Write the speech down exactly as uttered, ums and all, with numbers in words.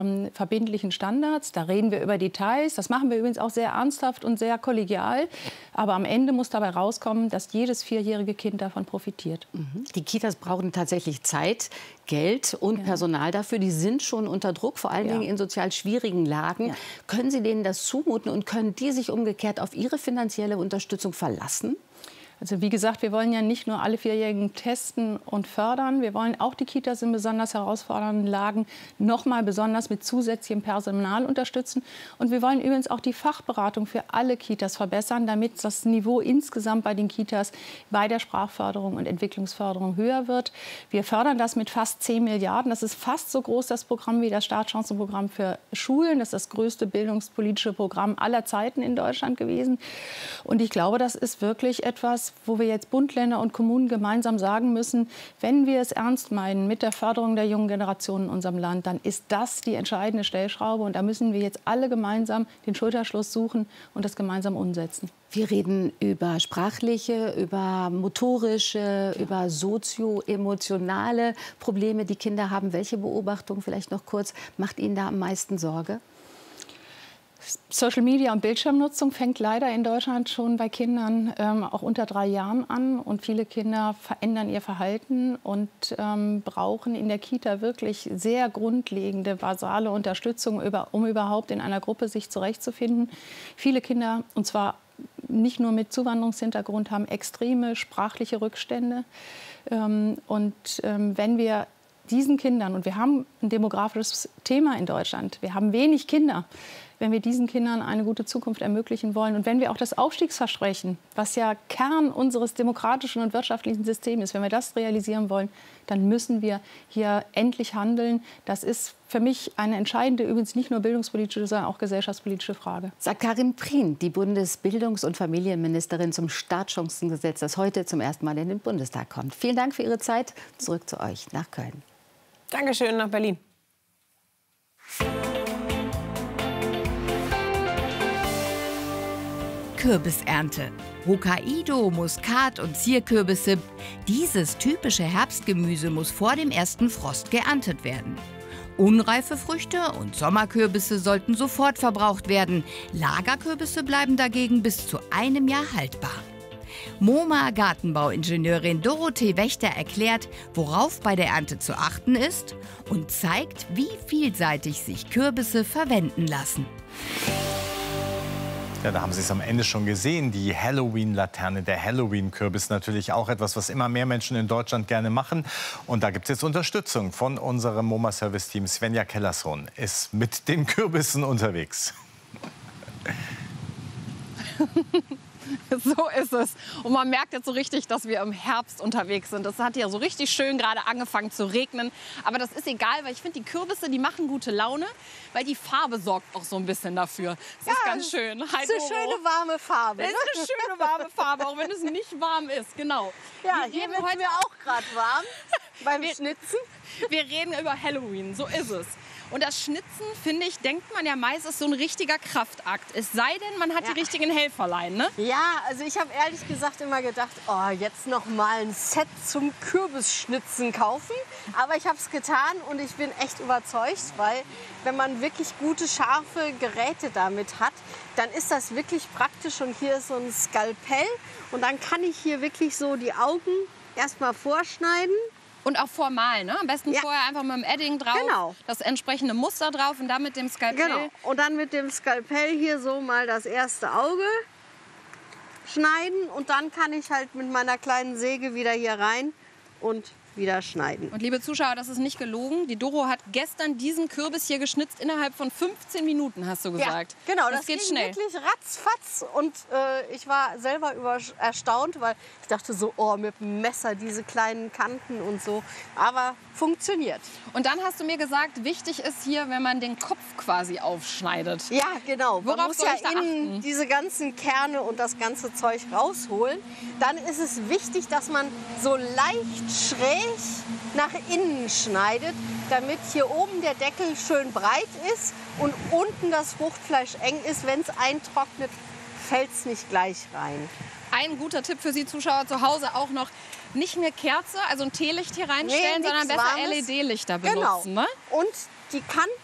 verbindlichen Standards. Da reden wir über Details. Das machen wir übrigens auch sehr ernsthaft und sehr kollegial. Aber am Ende muss dabei rauskommen, dass jedes vierjährige Kind davon profitiert. Die Kitas brauchen tatsächlich Zeit, Geld und ja. Personal dafür. Die sind schon unter Druck, vor allen ja. Dingen in sozial schwierigen Lagen. Ja. Können Sie denen das zumuten und können die sich umgekehrt auf Ihre finanzielle Unterstützung verlassen? Also wie gesagt, wir wollen ja nicht nur alle Vierjährigen testen und fördern. Wir wollen auch die Kitas in besonders herausfordernden Lagen noch mal besonders mit zusätzlichem Personal unterstützen. Und wir wollen übrigens auch die Fachberatung für alle Kitas verbessern, damit das Niveau insgesamt bei den Kitas bei der Sprachförderung und Entwicklungsförderung höher wird. Wir fördern das mit fast zehn Milliarden. Das ist fast so groß, das Programm, wie das Startchancenprogramm für Schulen. Das ist das größte bildungspolitische Programm aller Zeiten in Deutschland gewesen. Und ich glaube, das ist wirklich etwas, wo wir jetzt Bund, Länder und Kommunen gemeinsam sagen müssen, wenn wir es ernst meinen mit der Förderung der jungen Generation in unserem Land, dann ist das die entscheidende Stellschraube. Und da müssen wir jetzt alle gemeinsam den Schulterschluss suchen und das gemeinsam umsetzen. Wir reden über sprachliche, über motorische, ja. über sozio-emotionale Probleme, die Kinder haben. Welche Beobachtung vielleicht noch kurz macht Ihnen da am meisten Sorge? Social Media und Bildschirmnutzung fängt leider in Deutschland schon bei Kindern ähm, auch unter drei Jahren an. Und viele Kinder verändern ihr Verhalten und ähm, brauchen in der Kita wirklich sehr grundlegende, basale Unterstützung, über, um überhaupt in einer Gruppe sich zurechtzufinden. Viele Kinder, und zwar nicht nur mit Zuwanderungshintergrund, haben extreme sprachliche Rückstände. Ähm, und ähm, wenn wir diesen Kindern, und wir haben ein demografisches Thema in Deutschland, wir haben wenig Kinder, wenn wir diesen Kindern eine gute Zukunft ermöglichen wollen und wenn wir auch das Aufstiegsversprechen, was ja Kern unseres demokratischen und wirtschaftlichen Systems ist, wenn wir das realisieren wollen, dann müssen wir hier endlich handeln. Das ist für mich eine entscheidende, übrigens nicht nur bildungspolitische, sondern auch gesellschaftspolitische Frage. Sagt Karin Prien, die Bundesbildungs- und Familienministerin zum Startchancengesetz, das heute zum ersten Mal in den Bundestag kommt. Vielen Dank für Ihre Zeit. Zurück zu euch nach Köln. Dankeschön, nach Berlin. Kürbisernte. Hokkaido, Muskat und Zierkürbisse. Dieses typische Herbstgemüse muss vor dem ersten Frost geerntet werden. Unreife Früchte und Sommerkürbisse sollten sofort verbraucht werden. Lagerkürbisse bleiben dagegen bis zu einem Jahr haltbar. MoMA-Gartenbauingenieurin Dorothee Wächter erklärt, worauf bei der Ernte zu achten ist und zeigt, wie vielseitig sich Kürbisse verwenden lassen. Ja, da haben Sie es am Ende schon gesehen, die Halloween-Laterne, der Halloween-Kürbis, natürlich auch etwas, was immer mehr Menschen in Deutschland gerne machen. Und da gibt es jetzt Unterstützung von unserem MoMA-Service-Team. Svenja Kellersohn ist mit den Kürbissen unterwegs. So ist es. Und man merkt jetzt so richtig, dass wir im Herbst unterwegs sind. Es hat ja so richtig schön gerade angefangen zu regnen. Aber das ist egal, weil ich finde, die Kürbisse, die machen gute Laune, weil die Farbe sorgt auch so ein bisschen dafür. Das ja, ist ganz schön. Das ist eine schöne warme Farbe. Das ist eine schöne warme Farbe, auch wenn es nicht warm ist. Genau. Ja, wir hier wird heute mir auch gerade warm beim wir, Schnitzen. Wir reden über Halloween, so ist es. Und das Schnitzen, finde ich, denkt man ja meist, ist so ein richtiger Kraftakt. Es sei denn, man hat ja. die richtigen Helferlein, ne? Ja, also ich habe ehrlich gesagt immer gedacht, oh, jetzt noch mal ein Set zum Kürbisschnitzen kaufen. Aber ich habe es getan und ich bin echt überzeugt, weil wenn man wirklich gute, scharfe Geräte damit hat, dann ist das wirklich praktisch. Und hier ist so ein Skalpell und dann kann ich hier wirklich so die Augen erstmal vorschneiden. Und auch vormalen, ne? Am besten ja. vorher einfach mit dem Edding drauf, genau. das entsprechende Muster drauf und dann mit dem Skalpell. Genau. Und dann mit dem Skalpell hier so mal das erste Auge schneiden und dann kann ich halt mit meiner kleinen Säge wieder hier rein und wieder schneiden. Und liebe Zuschauer, das ist nicht gelogen. Die Doro hat gestern diesen Kürbis hier geschnitzt innerhalb von fünfzehn Minuten, hast du gesagt. Ja, genau, das, das geht ging schnell. Wirklich ratzfatz und äh, ich war selber über erstaunt, weil ich dachte so, oh, mit dem Messer diese kleinen Kanten und so, aber funktioniert. Und dann hast du mir gesagt, wichtig ist hier, wenn man den Kopf quasi aufschneidet. Ja, genau. Worauf man muss soll ja ich da innen achten? diese ganzen Kerne und das ganze Zeug rausholen. Dann ist es wichtig, dass man so leicht schräg nach innen schneidet, damit hier oben der Deckel schön breit ist und unten das Fruchtfleisch eng ist. Wenn es eintrocknet, fällt es nicht gleich rein. Ein guter Tipp für Sie Zuschauer zu Hause auch noch, nicht eine Kerze, also ein Teelicht hier reinstellen, nee, sondern besser Warmes. L E D-Lichter benutzen. Genau. Ne? Und die Kanten